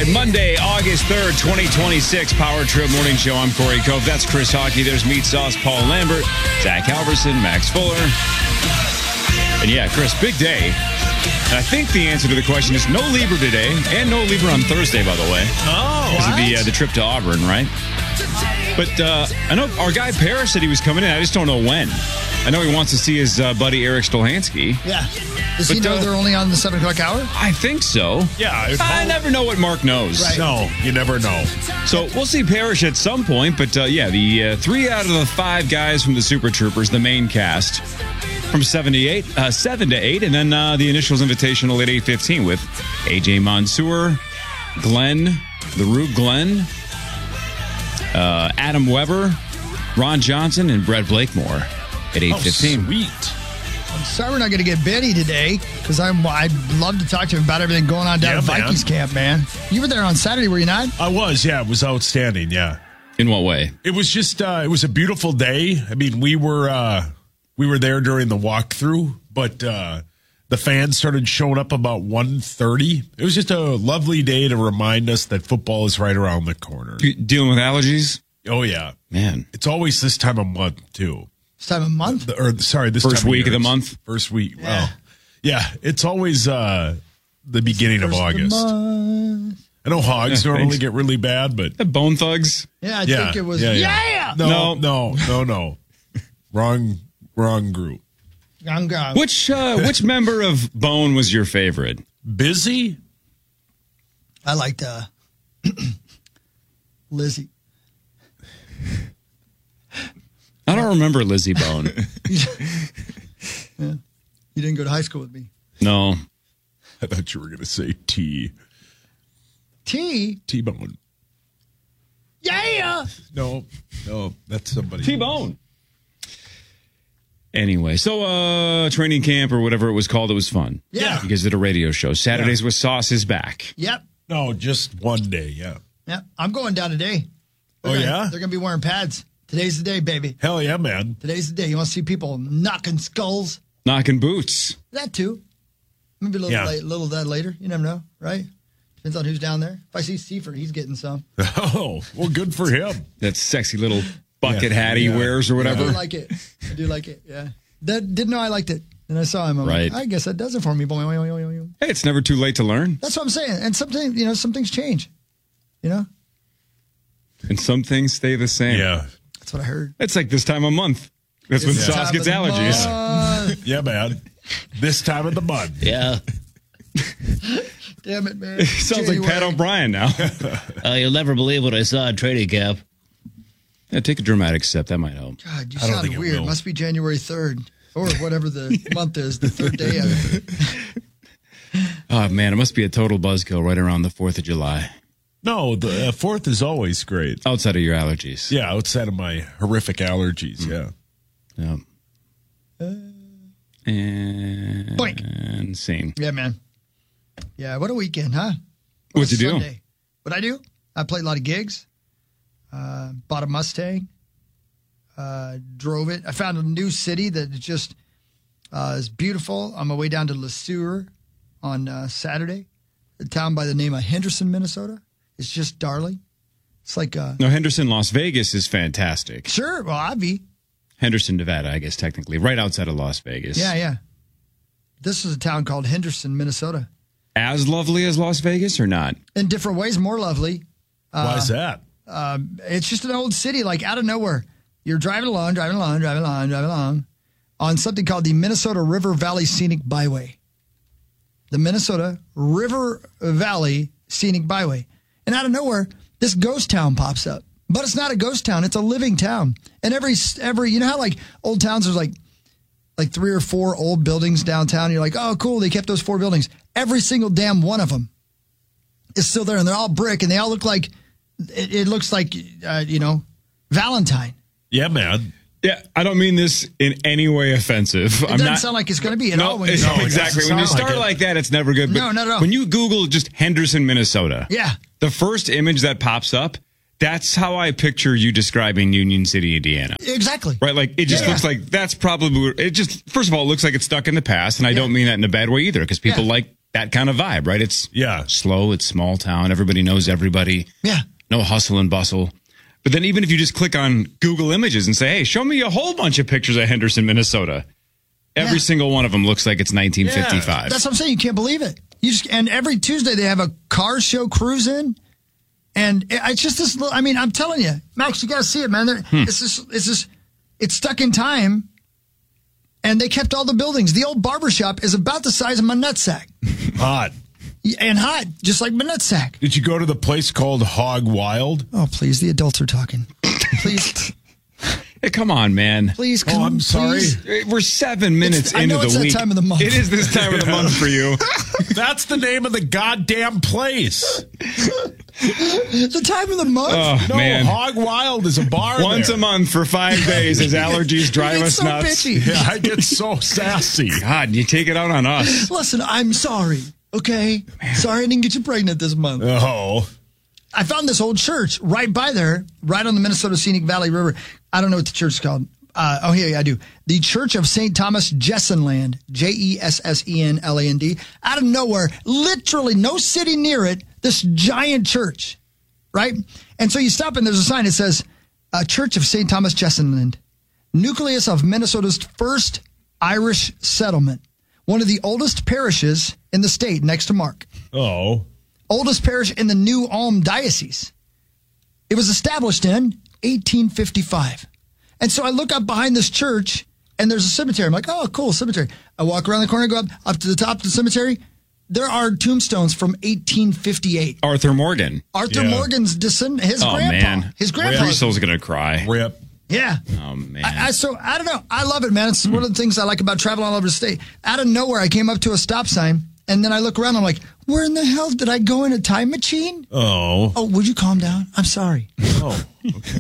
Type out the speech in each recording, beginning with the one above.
right, Monday, August 3rd, 2026, Power Trip Morning Show. I'm Corey Cove. That's Chris Hockey. There's Meat Sauce, Paul Lambert, Zach Halverson, Max Fuller. And yeah, Chris, big day. And I think the answer to the question is no Lieber today and no Lieber on Thursday, by the way. Oh, because of the trip to Auburn, right? But I know our guy Parrish said he was coming in. I just don't know when. I know he wants to see his buddy Eric Stolhansky. Yeah. Does he know they're only on the 7 o'clock hour? I think so. Yeah. I never know what Mark knows. Right. No, you never know. So we'll see Parrish at some point. But the 3 out of the 5 guys from the Super Troopers, the main cast, from 7 to 8, and then the Initials Invitational at 8:15 with AJ Mansour, Glenn, the Rube Glenn, Adam Weber, Ron Johnson, and Brett Blakemore at 8:15. Sweet. I'm sorry we're not going to get Benny today because I'd love to talk to him about everything going on down at Vikings camp, man. You were there on Saturday, were you not? I was, yeah. It was outstanding, yeah. In what way? It was just, it was a beautiful day. I mean, we were there during the walkthrough, but the fans started showing up about 1:30. It was just a lovely day to remind us that football is right around the corner. Dealing with allergies? Oh, yeah. Man. It's always this time of month, too. This time of month? This first time week of the month? First week. Yeah. Well, yeah, it's always the beginning of August. I know hogs normally get really bad, but... The Bone Thugs? Yeah, I think it was... Yeah! No. Wrong group. Young guy. Which member of Bone was your favorite? Busy? I liked Lizzie. I don't remember Lizzie Bone. Yeah. You didn't go to high school with me. No. I thought you were going to say T. T-Bone. Yeah! No, that's somebody. T-Bone. Anyway, so training camp or whatever it was called, it was fun. Yeah. You guys did a radio show. Saturdays with Sauce is back. Yep. No, just one day, yeah. Yep. I'm going down today. Yeah? They're going to be wearing pads. Today's the day, baby. Hell yeah, man. Today's the day. You want to see people knocking skulls? Knocking boots. That too. Maybe a little that later. You never know, right? Depends on who's down there. If I see Seifert, he's getting some. Oh, well, good for him. That sexy little bucket hat he wears or whatever. I do like it, yeah. Didn't know I liked it. And I saw him. I'm right. like, I guess that does it for me. Hey, it's never too late to learn. That's what I'm saying. And sometimes, some things change. And some things stay the same. Yeah. That's what I heard. It's like this time of month. That's when Sauce gets allergies. Yeah, man. This time of the month. Yeah. Damn it, man. Sounds like Pat O'Brien now. You'll never believe what I saw at training camp. Yeah, take a dramatic step. That might help. God, you sound weird. It must be January 3rd or whatever the month is, the third day of it. Oh, man, it must be a total buzzkill right around the 4th of July. No, the 4th is always great. Outside of your allergies. Yeah, outside of my horrific allergies, yeah. Yeah. And Boink. Scene. Yeah, man. Yeah, what a weekend, huh? What'd you do? Sunday. What'd I do? I played a lot of gigs. Bought a Mustang. Drove it. I found a new city that just is beautiful. On my way down to Le Sueur on Saturday. A town by the name of Henderson, Minnesota. It's just darling. It's like... No, Henderson, Las Vegas is fantastic. Sure. Well, Ivy. Henderson, Nevada, I guess, technically. Right outside of Las Vegas. Yeah. This is a town called Henderson, Minnesota. As lovely as Las Vegas or not? In different ways, more lovely. Why is that? It's just an old city, like out of nowhere. You're driving along on something called the Minnesota River Valley Scenic Byway. The Minnesota River Valley Scenic Byway. And out of nowhere, this ghost town pops up. But it's not a ghost town. It's a living town. And every you know how like old towns, there's like 3 or 4 old buildings downtown. You're like, oh, cool. They kept those 4 buildings. Every single damn one of them is still there. And they're all brick. And they all look like, it looks like, Valentine. Yeah, man. Yeah, I don't mean this in any way offensive. It doesn't sound like it's going to be at all. Exactly. When you start like that, it's never good. But no, not at all. When you Google just Henderson, Minnesota, yeah, the first image that pops up, that's how I picture you describing Union City, Indiana. Exactly. Right? Like, it just looks like that's probably, it just, first of all, it looks like it's stuck in the past. And I don't mean that in a bad way either, because people like that kind of vibe, right? It's Yeah. slow, it's small town, everybody knows everybody. Yeah. No hustle and bustle. But then even if you just click on Google Images and say, hey, show me a whole bunch of pictures of Henderson, Minnesota, every single one of them looks like it's 1955. That's what I'm saying. You can't believe it. And every Tuesday they have a car show cruise in. And it's just this little, I mean, I'm telling you, Max, you got to see it, man. It's stuck in time. And they kept all the buildings. The old barber shop is about the size of my nutsack. Hot. And hot, just like my nutsack. Did you go to the place called Hog Wild? Oh, please. The adults are talking. Please. Hey, come on, man. Please come. I'm sorry. Please. We're 7 minutes I into know it's the that week. time of the month. It is this time of the month for you. That's the name of the goddamn place. The time of the month? Oh, No, man. Hog Wild is a bar Once there. a month for 5 days as allergies drive It's us so nuts. bitchy. Yeah, I get so sassy. God, you take it out on us. Listen, I'm sorry. Okay? Sorry I didn't get you pregnant this month. Oh. I found this old church right by there, right on the Minnesota Scenic Valley River. I don't know what the church is called. Yeah, I do. The Church of St. Thomas Jessenland, Jessenland. Out of nowhere, literally no city near it, this giant church, right? And so you stop and there's a sign that says, Church of St. Thomas Jessenland, nucleus of Minnesota's first Irish settlement, one of the oldest parishes in the state next to Mark. Oh. Oldest parish in the New Ulm Diocese. It was established in 1855. And so I look up behind this church, and there's a cemetery. I'm like, oh, cool, cemetery. I walk around the corner, go up to the top of the cemetery. There are tombstones from 1858. Arthur Morgan. Arthur Yeah. Morgan's descendant, his grandpa. Man. His grandpa. Crystal's going to cry. Rip. Yeah. Oh, man. So I don't know. I love it, man. It's one of the things I like about traveling all over the state. Out of nowhere, I came up to a stop sign, and then I look around. I'm like, where in the hell did I go in a time machine? Oh. Oh, would you calm down? I'm sorry. Oh, okay.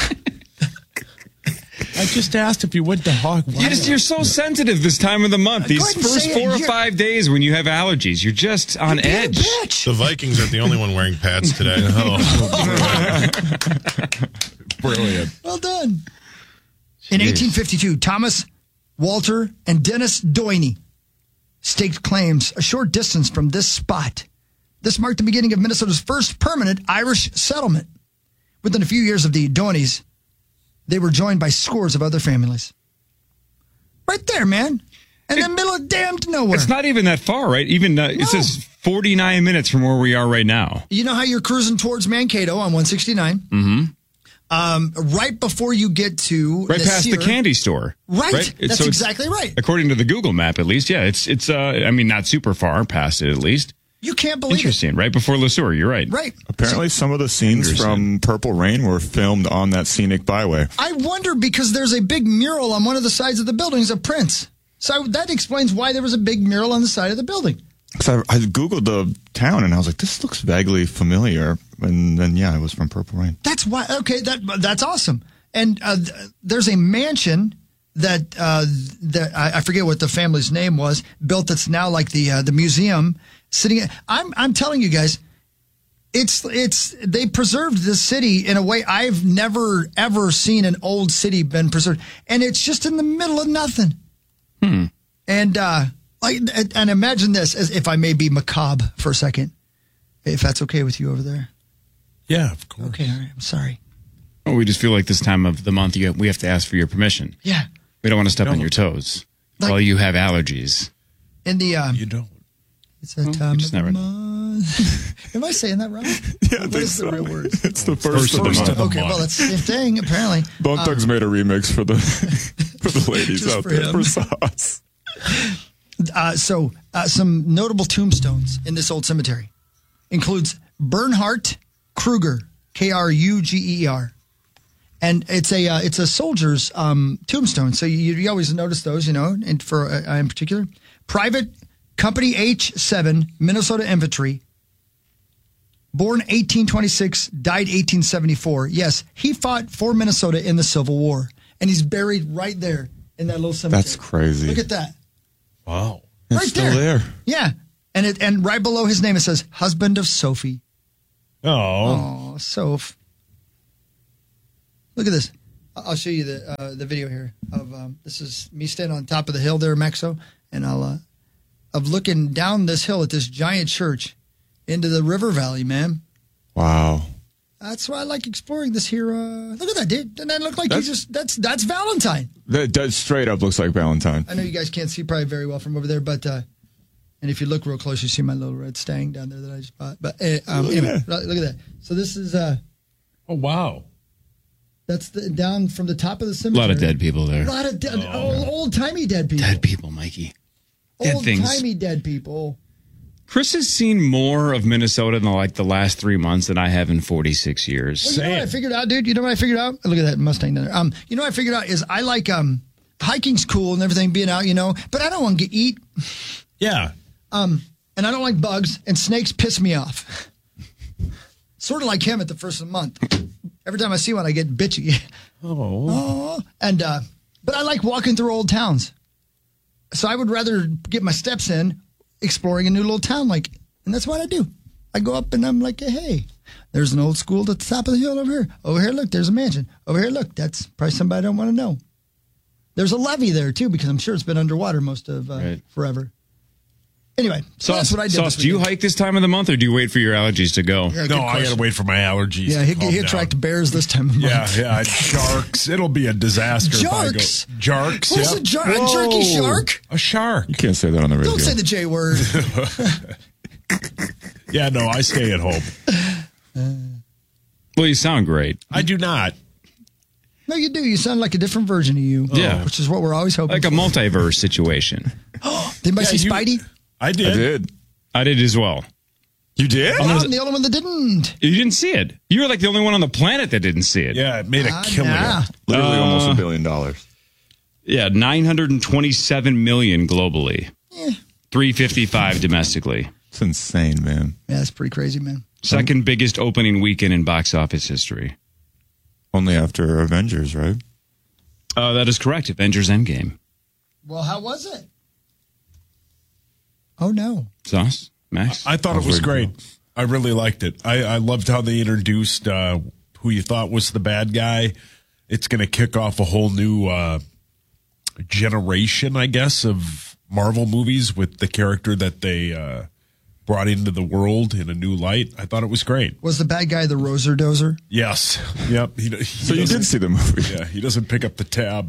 I just asked if you went to Hog Wild. You're so sensitive this time of the month. These ahead and first say it. 4 or You're- 5 days when you have allergies, you're just on Be a edge. bitch. The Vikings aren't the only one wearing pads today. Oh. Brilliant. Well done. In 1852, Thomas, Walter, and Dennis Doyne staked claims a short distance from this spot. This marked the beginning of Minnesota's first permanent Irish settlement. Within a few years of the Doynes, they were joined by scores of other families. Right there, man. In the middle of damned nowhere. It's not even that far, right? Even it says 49 minutes from where we are right now. You know how you're cruising towards Mankato on 169? Mm-hmm. Right before you get to Right past the Nasir. candy store. Right. That's So it's- exactly right. According to the Google map, at least, yeah. It's I mean, not super far past it, at least. You can't believe it. Interesting. Right before Le Sueur, you're right. Right. Apparently, some of the scenes from Purple Rain were filmed on that scenic byway. I wonder because there's a big mural on one of the sides of the buildings of Prince. So that explains why there was a big mural on the side of the building. Because I Googled the town and I was like, this looks vaguely familiar. And then, yeah, it was from Purple Rain. That's why. Okay, that's awesome. And there's a mansion that I forget what the family's name was, built that's now like the museum sitting. I'm telling you guys, it's they preserved this city in a way I've never ever seen an old city been preserved, and it's just in the middle of nothing. And and imagine this, as if I may be macabre for a second, if that's okay with you over there. Yeah, of course. Okay, all right. I'm sorry. Oh, we just feel like this time of the month, we have to ask for your permission. Yeah, We don't want to step on your toes while you have allergies. in the You don't. it's that time just of never the know. month. Am I saying that right? Yeah, What is the real word? It's the first of the First month. of the Okay, month. well, that's the same thing, apparently. Bone Thugs made a remix for the for the ladies Just out for there him. for sauce. So some notable tombstones in this old cemetery includes Bernhardt Kruger, Kruger. And it's a soldier's tombstone. So you always notice those, and for in particular. Private Company H7, Minnesota Infantry, born 1826, died 1874. Yes, he fought for Minnesota in the Civil War, and he's buried right there in that little cemetery. That's crazy. Look at that. Wow. It's right still there. Yeah. And right below his name, it says, husband of Sophie. Oh. Oh, Soph. Look at this. I'll show you the video here of this is me standing on top of the hill there, Maxo, and I'll of looking down this hill at this giant church into the river valley, man. Wow. That's why I like exploring this here. Look at that, dude. Doesn't that look like that's Valentine? That does straight up looks like Valentine. I know you guys can't see probably very well from over there, but and if you look real close, you see my little red stang down there that I just bought. But anyway, look at that. So this is Oh, wow. that's down from the top of the A cemetery. lot of dead people there. A lot of old timey dead people. Dead people, Mikey. Dead Old things. timey dead people. Chris has seen more of Minnesota in the last 3 months than I have in 46 years. Well, you know what I figured out, dude? You know what I figured out? Look at that Mustang down there. You know what I figured out is I like hiking's cool and everything, being out, but I don't want to eat. Yeah. And I don't like bugs, and snakes piss me off. Sort of like him at the first of the month. Every time I see one, I get bitchy. Oh. And but I like walking through old towns. So I would rather get my steps in exploring a new little town, and that's what I do. I go up and I'm like, hey, there's an old school at the top of the hill over here. Over here, look, there's a mansion. Over here, look, that's probably somebody I don't want to know. There's a levee there too, because I'm sure it's been underwater most of forever. Anyway, so that's what I did. Sauce, do you hike this time of the month, or do you wait for your allergies to go? Yeah, No, I got to wait for my allergies. Yeah, to he calm down. attract bears this time of month. Yeah, sharks. It'll be a disaster. Sharks? If I go. Sharks. What's yep. a jerky shark? A shark. You can't say that on the radio. Don't say the J word. Yeah, no, I stay at home. Well, you sound great. I do not. No, you do. You sound like a different version of you. Yeah. Which is what we're always hoping Like a for. multiverse situation. Did anybody see you- Spidey? I I did. did. I did as well. You did? I'm the only one that didn't. You didn't see it. You were like the only one on the planet that didn't see it. Yeah, it made a killing. Nah. Literally almost $1 billion. Yeah, 927 million globally. 355 domestically. It's insane, man. Yeah, that's pretty crazy, man. Second biggest opening weekend in box office history. Only after Avengers, right? That is correct. Avengers Endgame. Well, how was it? Oh, no. Sauce? Max? I thought it was great. I really liked it. I loved how they introduced who you thought was the bad guy. It's going to kick off a whole new generation, I guess, of Marvel movies with the character that they brought into the world in a new light. I thought it was great. Was the bad guy the Roser Dozer? Yes. Yep. So you did see the movie. Yeah, he doesn't pick up the tab.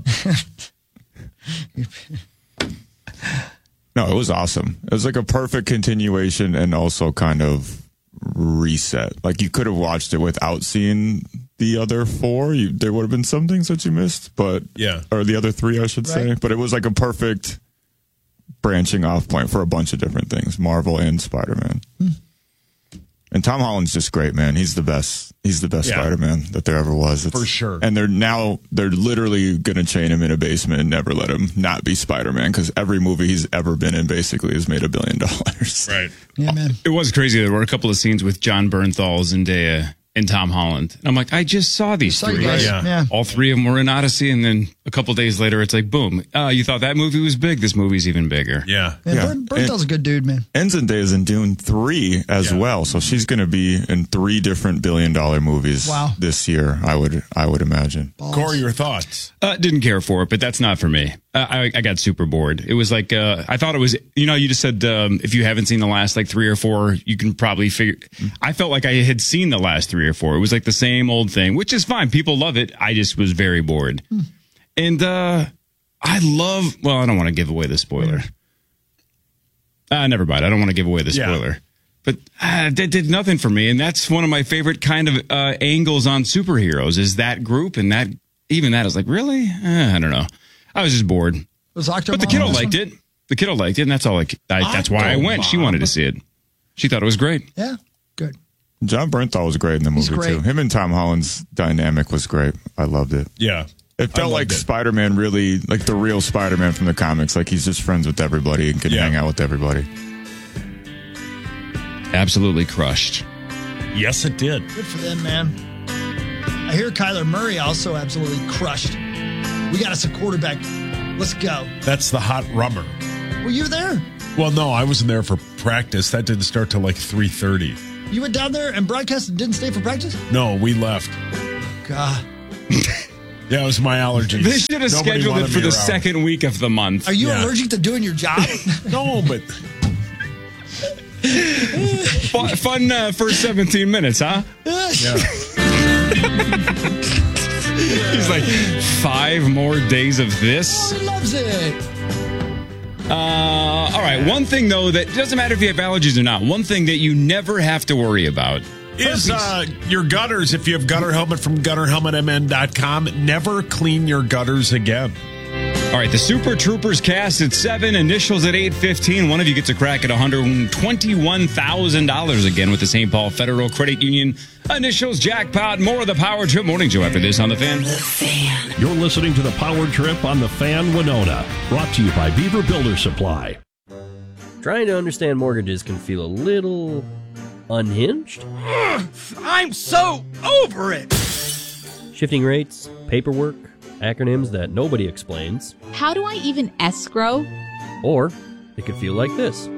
No, it was awesome. It was like a perfect continuation and also kind of reset. Like you could have watched it without seeing the other four. There would have been some things that you missed, but Yeah. or the other three, I should say. Right. But it was like a perfect branching off point for a bunch of different things, Marvel and Spider-Man. And Tom Holland's just great, man. He's the best. He's the best Yeah. Spider-Man that there ever was. For sure. And they're literally going to chain him in a basement and never let him not be Spider-Man, because every movie he's ever been in basically has made $1 billion. Right. Yeah, man. It was crazy. There were a couple of scenes with John Bernthal, Zendaya, and Tom Holland. And I'm like, I just saw these Saw you three. guys. Yeah. Yeah. All three of them were in Odyssey, and then a couple days later, it's like, boom. You thought that movie was big? This movie's even bigger. Yeah. Yeah, Bernthal's a good dude, man. And Zendaya's in Dune 3 as Yeah. well, so she's going to be in 3 different $1 billion movies Wow. this year. I would imagine. Corey, your thoughts? Didn't care for it, but that's not for me. I got super bored. It was like, I thought it was, you just said, if you haven't seen the last 3 or 4, you can probably figure. I felt like I had seen the last 3 or 4. It was like the same old thing, which is fine. People love it. I just was very bored. And I don't want to give away the spoiler. Never mind. I don't want to give away the Yeah. spoiler. But that did nothing for me. And that's one of my favorite kind of angles on superheroes is that group. And that is like, really? I don't know. I was just bored. Was Octomom But the kiddo on this liked one? it. The kiddo liked it. And that's all that's why I went. She wanted to see it. She thought it was great. Yeah, good. John Bernthal was great in the He's movie, great. too. Him and Tom Holland's dynamic was great. I loved it. Yeah. It felt like loved it. Spider-Man really, like the real Spider-Man from the comics. Like he's just friends with everybody and can Yeah. hang out with everybody. Absolutely crushed. Yes, it did. Good for them, man. I hear Kyler Murray also absolutely crushed. We got us a quarterback. Let's go. That's the hot rummer. Were you there? Well, no, I wasn't there for practice. That didn't start till 3:30. You went down there and broadcast and didn't stay for practice? No, we left. God. Yeah, it was my allergies. They should have Nobody scheduled it wanted for me the around. second week of the month. Are you Yeah. allergic to doing your job? No, but Fun first 17 minutes, huh? He's like, 5 more days of this? Oh, he loves it. All right. One thing, though, that doesn't matter if you have allergies or not. One thing that you never have to worry about is your gutters. If you have gutter helmet from gutterhelmetmn.com, never clean your gutters again. All right, the Super Troopers cast at 7, initials at 8:15. One of you gets a crack at $121,000 again with the St. Paul Federal Credit Union initials jackpot. More of the Power Trip Morning Show after this on The Fan. You're listening to the Power Trip on The Fan Winona, brought to you by Beaver Builder Supply. Trying to understand mortgages can feel a little unhinged. I'm so over it. Shifting rates, paperwork, acronyms that nobody explains. How do I even escrow? Or it could feel like this.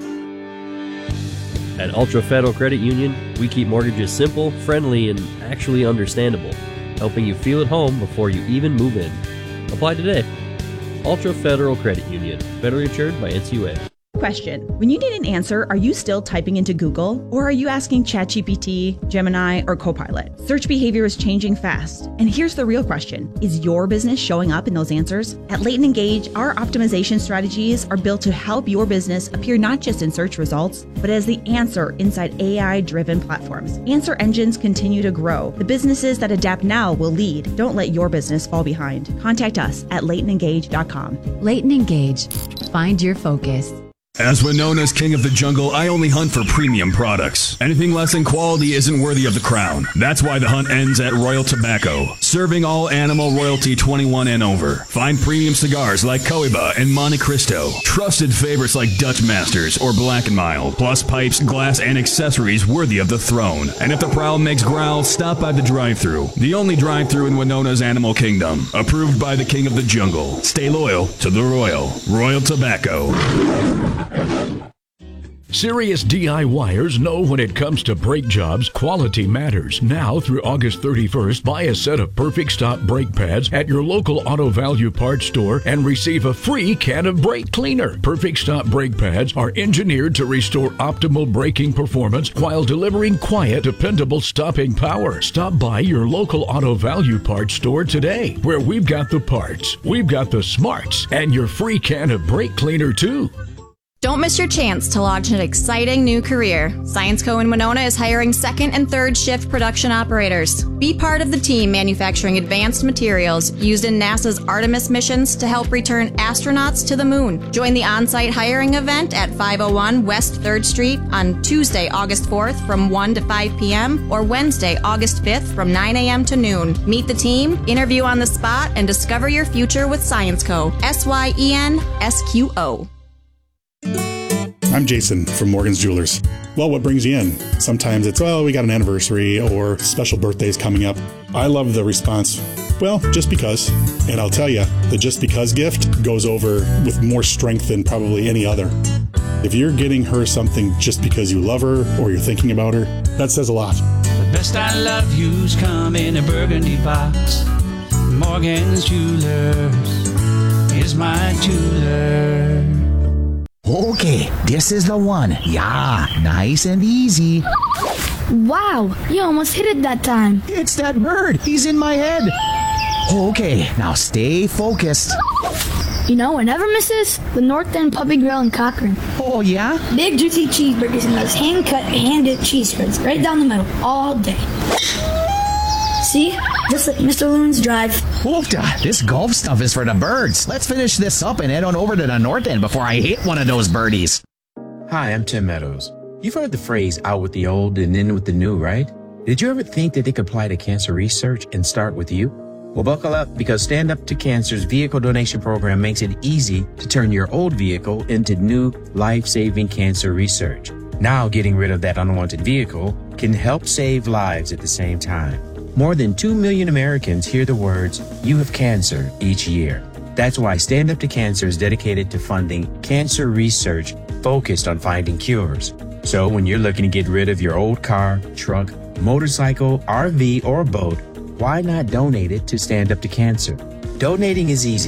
At Ultra Federal Credit Union, we keep mortgages simple, friendly, and actually understandable, helping you feel at home before you even move in. Apply today. Ultra Federal Credit Union, federally insured by NCUA. Question. When you need an answer, are you still typing into Google? Or are you asking ChatGPT, Gemini, or Copilot? Search behavior is changing fast. And here's the real question. Is your business showing up in those answers? At Leighton Engage, our optimization strategies are built to help your business appear not just in search results, but as the answer inside AI-driven platforms. Answer engines continue to grow. The businesses that adapt now will lead. Don't let your business fall behind. Contact us at LeightonEngage.com. Leighton Engage. Find your focus. As Winona's king of the jungle, I only hunt for premium products. Anything less in quality isn't worthy of the crown. That's why the hunt ends at Royal Tobacco, serving all animal royalty 21 and over. Find premium cigars like Cohiba and Monte Cristo, trusted favorites like Dutch Masters or Black & Mild, plus pipes, glass, and accessories worthy of the throne. And if the prowl makes growl, stop by the drive-thru, the only drive-thru in Winona's animal kingdom, approved by the king of the jungle. Stay loyal to the Royal Tobacco. Serious DIYers know when it comes to brake jobs, quality matters. Now through August 31st, buy a set of Perfect Stop brake pads at your local Auto Value Parts store and receive a free can of brake cleaner. Perfect Stop brake pads are engineered to restore optimal braking performance while delivering quiet, dependable stopping power. Stop by your local Auto Value Parts store today, where we've got the parts, we've got the smarts, and your free can of brake cleaner too. Don't miss your chance to launch an exciting new career. ScienceCo in Winona is hiring second and third shift production operators. Be part of the team manufacturing advanced materials used in NASA's Artemis missions to help return astronauts to the moon. Join the on-site hiring event at 501 West 3rd Street on Tuesday, August 4th from 1 to 5 p.m. or Wednesday, August 5th from 9 a.m. to noon. Meet the team, interview on the spot, and discover your future with ScienceCo. SYENSQO. I'm Jason from Morgan's Jewelers. Well, what brings you in? Sometimes it's, well, we got an anniversary or special birthdays coming up. I love the response, well, just because. And I'll tell you, the just because gift goes over with more strength than probably any other. If you're getting her something just because you love her or you're thinking about her, that says a lot. The best I love you's come in a burgundy box. Morgan's Jewelers is my jeweler. Okay, this is the one. Yeah, nice and easy. Wow, you almost hit it that time. It's that bird. He's in my head. Okay, now stay focused. You know what never misses? The North End Puppy Grill in Cochrane. Oh, yeah? Big juicy cheeseburgers and those hand-cut, hand-dipped cheese spreads right down the middle all day. See? Just like Mr. Loon's Drive. Oofda, this golf stuff is for the birds. Let's finish this up and head on over to the North End before I hit one of those birdies. Hi, I'm Tim Meadows. You've heard the phrase out with the old and in with the new, right? Did you ever think that they could apply to cancer research and start with you? Well, buckle up, because Stand Up to Cancer's vehicle donation program makes it easy to turn your old vehicle into new life-saving cancer research. Now, getting rid of that unwanted vehicle can help save lives at the same time. More than 2 million Americans hear the words, "You have cancer," each year. That's why Stand Up to Cancer is dedicated to funding cancer research focused on finding cures. So when you're looking to get rid of your old car, truck, motorcycle, RV, or boat, why not donate it to Stand Up to Cancer? Donating is easy.